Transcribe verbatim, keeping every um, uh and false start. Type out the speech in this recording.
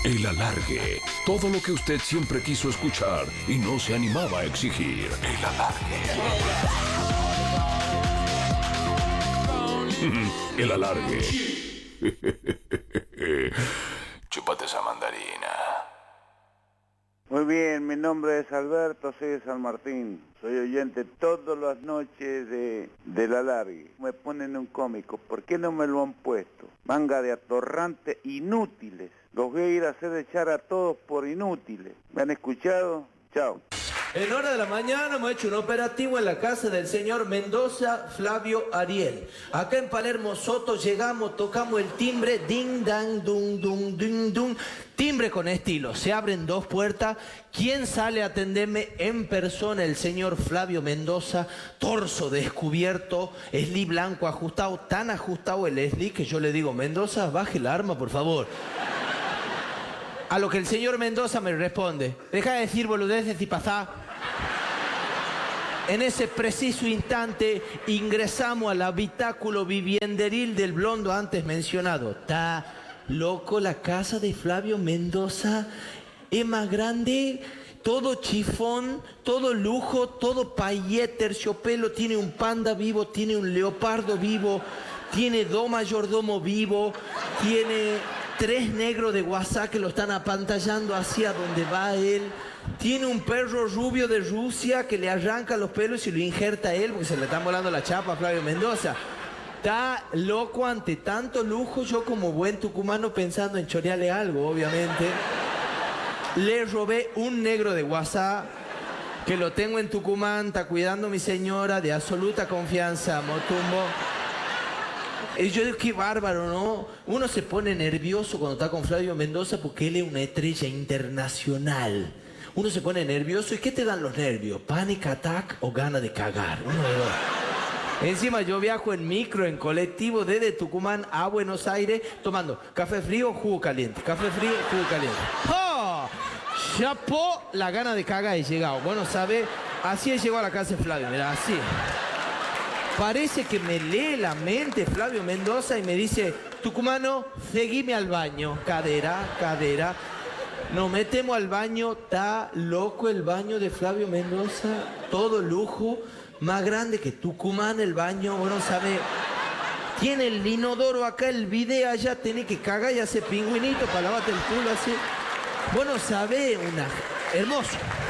El Alargue. Todo lo que usted siempre quiso escuchar y no se animaba a exigir. El Alargue. El Alargue. Chúpate esa mandarina. Muy bien, mi nombre es Alberto, soy de San Martín. Soy oyente todas las noches de, de La Alargue. Me ponen un cómico, ¿por qué no me lo han puesto? Manga de atorrantes inútiles. Los voy a ir a hacer echar a todos por inútiles. ¿Me han escuchado? Chao. En hora de la mañana hemos hecho un operativo en la casa del señor Mendoza Flavio Ariel. Acá en Palermo Soto llegamos, tocamos el timbre, ding, dang, dung, dung, ding, dung. Timbre con estilo, se abren dos puertas. ¿Quién sale a atenderme en persona? El señor Flavio Mendoza, torso descubierto, esli blanco ajustado, tan ajustado el esli que yo le digo, Mendoza, baje el arma, por favor. A lo que el señor Mendoza me responde, deja de decir boludeces y pasá. En ese preciso instante ingresamos al habitáculo vivienderil del blondo antes mencionado. Está loco, la casa de Flavio Mendoza es más grande, todo chifón, todo lujo, todo payé, terciopelo, tiene un panda vivo, tiene un leopardo vivo, tiene dos mayordomos vivos, tiene tres negros de WhatsApp que lo están apantallando hacia donde va él. Tiene un perro rubio de Rusia que le arranca los pelos y lo injerta a él porque se le están volando la chapa a Flavio Mendoza. Está loco ante tanto lujo. Yo como buen tucumano pensando en chorearle algo, obviamente. Le robé un negro de WhatsApp que lo tengo en Tucumán, está cuidando a mi señora, de absoluta confianza, Motumbo. Y yo digo, qué bárbaro, ¿no? Uno se pone nervioso cuando está con Flavio Mendoza porque él es una estrella internacional. Uno se pone nervioso. ¿Y qué te dan los nervios? ¿Panic attack o gana de cagar? Uno de dos. Encima yo viajo en micro, en colectivo, desde Tucumán a Buenos Aires, tomando café frío, jugo caliente. Café frío, jugo caliente. ¡Oh! Chapó, la gana de cagar he llegado. Bueno, ¿sabe? Así he llegado a la casa de Flavio, mira, así. Parece que me lee la mente Flavio Mendoza y me dice, tucumano, seguime al baño. Cadera, cadera. Nos metemos al baño, está loco el baño de Flavio Mendoza, todo lujo, más grande que Tucumán el baño, bueno, sabe, tiene el inodoro acá, el bidet allá, tiene que cagar y hacer pingüinito para lavarte el culo así. Bueno, sabe, una, hermoso.